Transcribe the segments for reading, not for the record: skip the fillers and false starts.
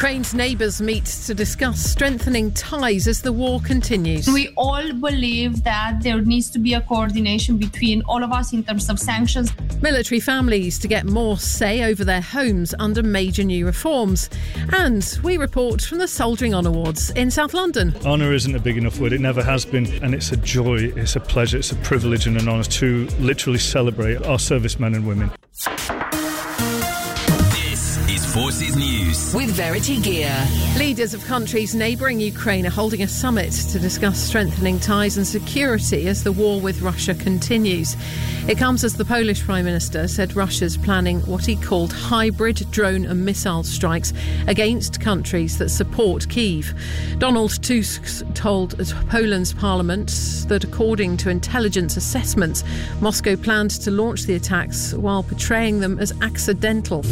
Ukraine's neighbours meet to discuss strengthening ties as the war continues. We all believe that there needs to be a coordination between all of us in terms of sanctions. Military families to get more say over their homes under major new reforms. And we report from the Soldiering On Awards in South London. Honour isn't a big enough word, it never has been, and it's a joy, it's a pleasure, it's a privilege and an honour to literally celebrate our servicemen and women. Forces News with Verity Gear. Leaders of countries neighbouring Ukraine are holding a summit to discuss strengthening ties and security as the war with Russia continues. It comes as the Polish Prime Minister said Russia's planning what he called hybrid drone and missile strikes against countries that support Kyiv. Donald Tusk told Poland's parliament that according to intelligence assessments, Moscow planned to launch the attacks while portraying them as accidental.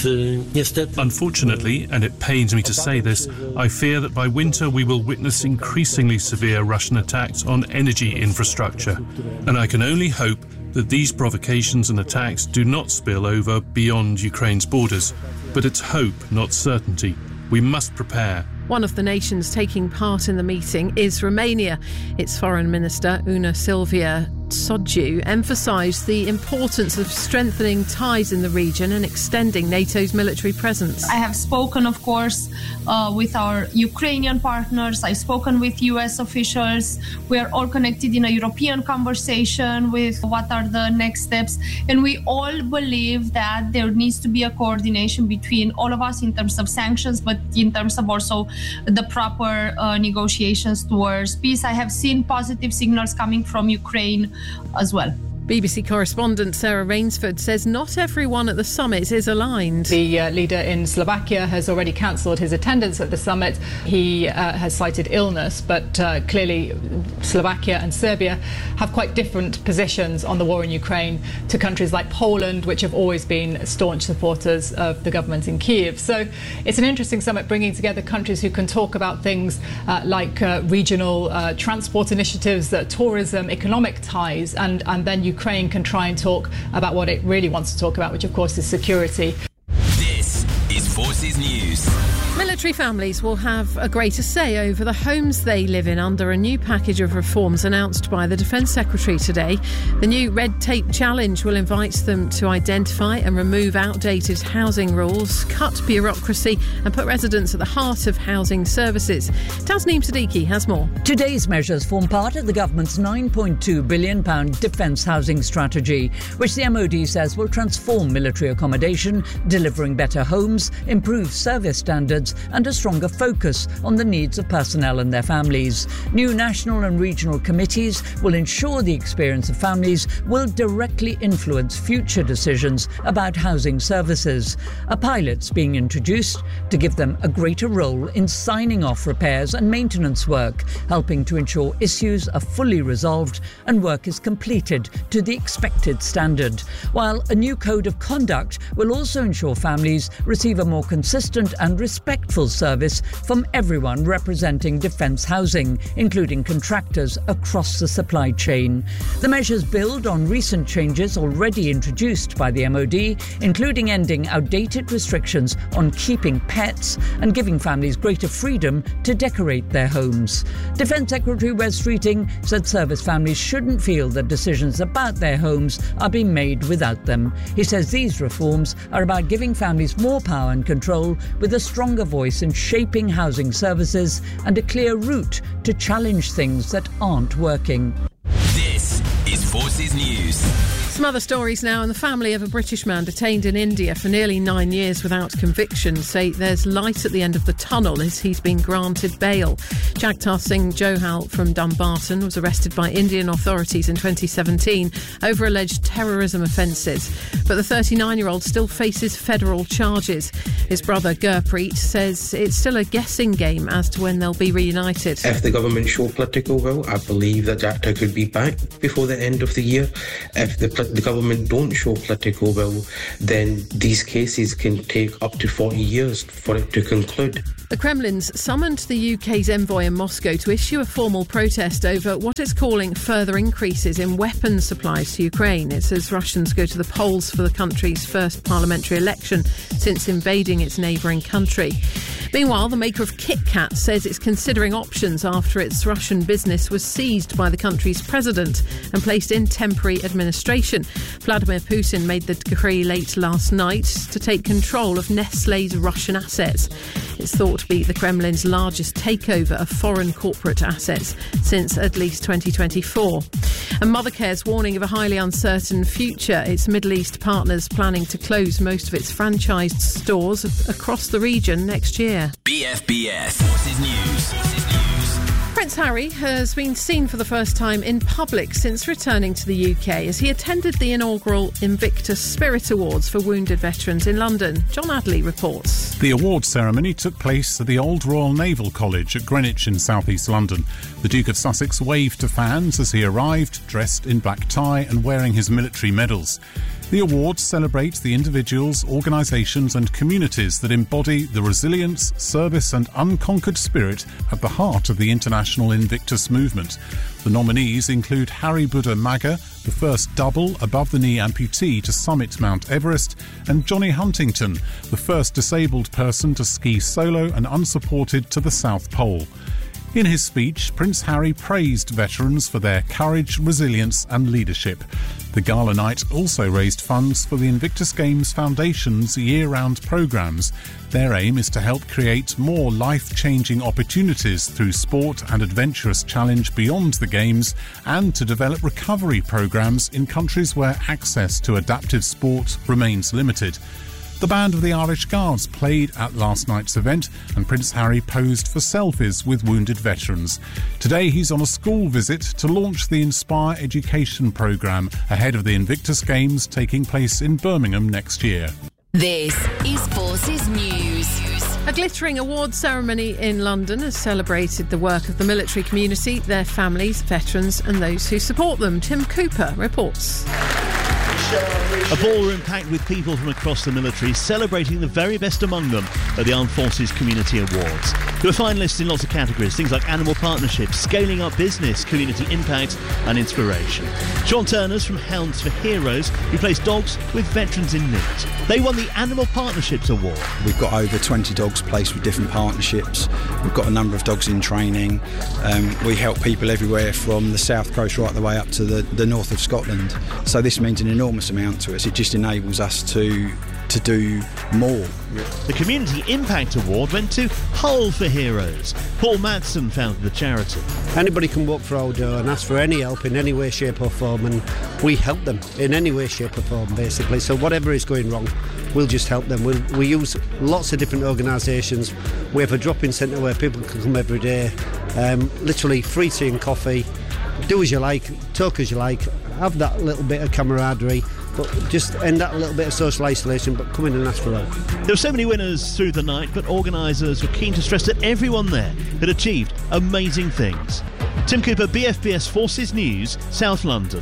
Unfortunately, and it pains me to say this, I fear that by winter we will witness increasingly severe Russian attacks on energy infrastructure. And I can only hope that these provocations and attacks do not spill over beyond Ukraine's borders. But it's hope, not certainty. We must prepare. One of the nations taking part in the meeting is Romania. Its Foreign Minister, Una Silvia Soggiu, emphasised the importance of strengthening ties in the region and extending NATO's military presence. I have spoken, of course, with our Ukrainian partners. I've spoken with US officials. We are all connected in a European conversation with what are the next steps. And we all believe that there needs to be a coordination between all of us in terms of sanctions, but in terms of also the proper negotiations towards peace. I have seen positive signals coming from Ukraine as well. BBC correspondent Sarah Rainsford says not everyone at the summit is aligned. The leader in Slovakia has already cancelled his attendance at the summit. He has cited illness, but clearly Slovakia and Serbia have quite different positions on the war in Ukraine to countries like Poland, which have always been staunch supporters of the government in Kyiv. So it's an interesting summit bringing together countries who can talk about things like regional transport initiatives, tourism, economic ties, and then Ukraine can try and talk about what it really wants to talk about, which of course is security. This is Forces News. Military families will have a greater say over the homes they live in under a new package of reforms announced by the Defence Secretary today. The new Red Tape Challenge will invite them to identify and remove outdated housing rules, cut bureaucracy and put residents at the heart of housing services. Tasneem Siddiqui has more. Today's measures form part of the government's £9.2 billion defence housing strategy, which the MOD says will transform military accommodation, delivering better homes, improved service standards and a stronger focus on the needs of personnel and their families. New national and regional committees will ensure the experience of families will directly influence future decisions about housing services. A pilot's being introduced to give them a greater role in signing off repairs and maintenance work, helping to ensure issues are fully resolved and work is completed to the expected standard. While a new code of conduct will also ensure families receive a more consistent and respectful service from everyone representing defence housing, including contractors across the supply chain. The measures build on recent changes already introduced by the MOD, including ending outdated restrictions on keeping pets and giving families greater freedom to decorate their homes. Defence Secretary Wes Streeting said service families shouldn't feel that decisions about their homes are being made without them. He says these reforms are about giving families more power and control, with a stronger voice in shaping housing services and a clear route to challenge things that aren't working. This is Forces News. Some other stories now, and the family of a British man detained in India for nearly 9 years without conviction say there's light at the end of the tunnel as he's been granted bail. Jagtar Singh Johal from Dumbarton was arrested by Indian authorities in 2017 over alleged terrorism offences, but the 39-year-old still faces federal charges. His brother Gurpreet says it's still a guessing game as to when they'll be reunited. If the government show political will, I believe that Jagtar could be back before the end of the year. If the government don't show political will, then these cases can take up to 40 years for it to conclude. The Kremlin's summoned the UK's envoy in Moscow to issue a formal protest over what it's calling further increases in weapons supplies to Ukraine. It says Russians go to the polls for the country's first parliamentary election since invading its neighbouring country. Meanwhile, the maker of Kit Kat says it's considering options after its Russian business was seized by the country's president and placed in temporary administration. Vladimir Putin made the decree late last night to take control of Nestlé's Russian assets. It's thought to be the Kremlin's largest takeover of foreign corporate assets since at least 2024. And Mothercare's warning of a highly uncertain future. Its Middle East partners planning to close most of its franchised stores across the region next year. BFBS Forces News. Prince Harry has been seen for the first time in public since returning to the UK as he attended the inaugural Invictus Spirit Awards for wounded veterans in London. John Adley reports. The awards ceremony took place at the Old Royal Naval College at Greenwich in south-east London. The Duke of Sussex waved to fans as he arrived, dressed in black tie and wearing his military medals. The awards celebrate the individuals, organisations and communities that embody the resilience, service and unconquered spirit at the heart of the international Invictus movement. The nominees include Harry Buddha Maga, the first double above-the-knee amputee to summit Mount Everest, and Johnny Huntington, the first disabled person to ski solo and unsupported to the South Pole. In his speech, Prince Harry praised veterans for their courage, resilience and leadership. The gala night also raised funds for the Invictus Games Foundation's year-round programmes. Their aim is to help create more life-changing opportunities through sport and adventurous challenge beyond the Games, and to develop recovery programmes in countries where access to adaptive sport remains limited. The band of the Irish Guards played at last night's event and Prince Harry posed for selfies with wounded veterans. Today he's on a school visit to launch the Inspire Education programme ahead of the Invictus Games taking place in Birmingham next year. This is Forces News. A glittering awards ceremony in London has celebrated the work of the military community, their families, veterans and those who support them. Tim Cooper reports. A ballroom packed with people from across the military celebrating the very best among them at the Armed Forces Community Awards. There were finalists in lots of categories, things like animal partnerships, scaling up business, community impact and inspiration. Sean Turner's from Hounds for Heroes, who place dogs with veterans in need. They won the Animal Partnerships Award. We've got over 20 dogs placed with different partnerships. We've got a number of dogs in training. We help people everywhere from the south coast right the way up to the north of Scotland. So this means an enormous amount to us. It just enables us to do more. The Community Impact Award went to Hull for Heroes. Paul Madsen founded the charity. Anybody can walk through our door and ask for any help in any way, shape or form, and we help them in any way, shape or form basically. So whatever is going wrong, we'll just help them. We use lots of different organisations. We have a drop-in centre where people can come every day. Literally free tea and coffee. Do as you like, talk as you like, have that little bit of camaraderie, but just end that little bit of social isolation, but come in and ask for help. There were so many winners through the night, but organisers were keen to stress that everyone there had achieved amazing things. Tim Cooper, BFBS Forces News, South London.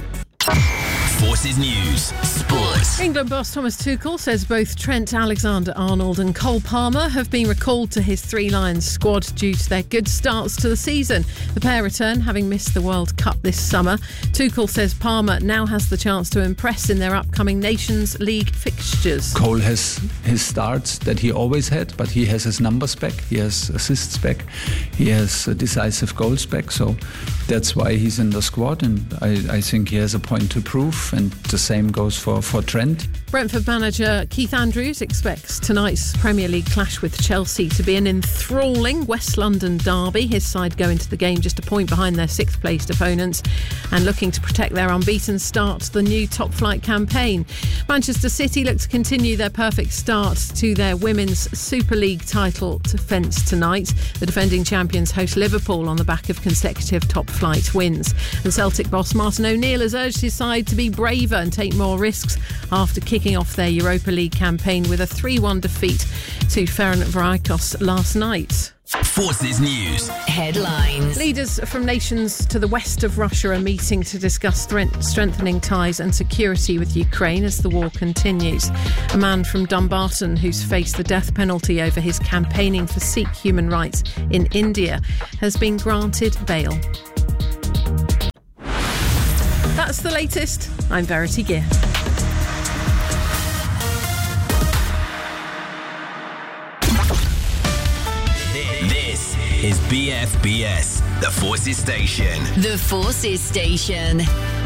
Forces News, Sports. England boss Thomas Tuchel says both Trent Alexander-Arnold and Cole Palmer have been recalled to his Three Lions squad due to their good starts to the season. The pair return having missed the World Cup this summer. Tuchel says Palmer now has the chance to impress in their upcoming Nations League fixtures. Cole has his starts that he always had, but he has his numbers back, he has assists back, he has decisive goals back, so that's why he's in the squad, and I think he has a point to prove. And the same goes for Trent. Brentford manager Keith Andrews expects tonight's Premier League clash with Chelsea to be an enthralling West London derby. His side go into the game just a point behind their sixth-placed opponents and looking to protect their unbeaten start to the new top-flight campaign. Manchester City look to continue their perfect start to their Women's Super League title defence tonight. The defending champions host Liverpool on the back of consecutive top-flight wins. And Celtic boss Martin O'Neill has urged his side to be braver and take more risks after kicking off their Europa League campaign with a 3-1 defeat to Ferencváros last night. Forces News Headlines. Leaders from nations to the west of Russia are meeting to discuss strengthening ties and security with Ukraine as the war continues. A man from Dumbarton who's faced the death penalty over his campaigning for Sikh human rights in India has been granted bail. That's the latest. I'm Verity Gear. is BFBS, the Forces Station. The Forces Station.